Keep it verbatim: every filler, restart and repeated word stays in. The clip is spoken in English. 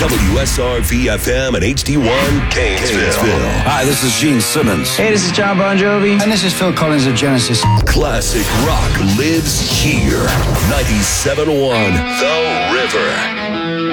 W S R V F M and H D one Gainesville. Hi, this is Gene Simmons. Hey, this is John Bon Jovi. And this is Phil Collins of Genesis. Classic rock lives here. ninety-seven point one The River.